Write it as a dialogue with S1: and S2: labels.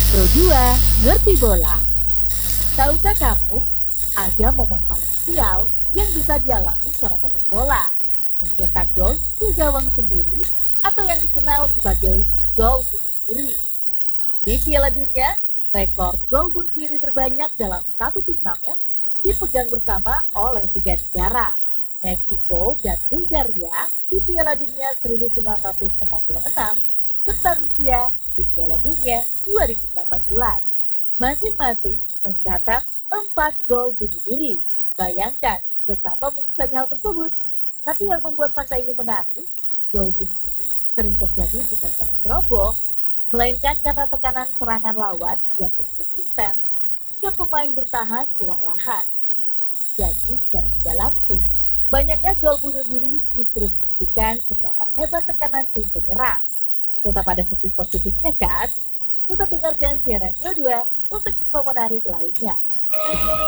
S1: Pro 2 ngerti bola. Tahukah kamu, ada momen paling sial yang bisa dialami seorang pemain bola, mencetak gol di gawang sendiri atau yang dikenal sebagai gol bunuh diri. Di Piala Dunia, rekor gol bunuh diri terbanyak dalam satu turnamen dipegang bersama oleh tiga negara, Meksiko dan Bulgaria di Piala Dunia 1966 serta Rusia di Piala Dunia 2018. Masing-masing mencatat 4 gol bunuh diri. Bayangkan betapa menyesalnya hal tersebut. Tapi yang membuat fakta ini menarik, gol bunuh diri sering terjadi bukan karena ceroboh, melainkan karena tekanan serangan lawan yang begitu intens hingga pemain bertahan kewalahan. Jadi secara tidak langsung, banyaknya gol bunuh diri justru menunjukkan seberapa hebat tekanan tim penyerang. Tetap ada sisi positifnya kan? Tetap dengarkan siaran Pro 2 untuk info menarik lainnya.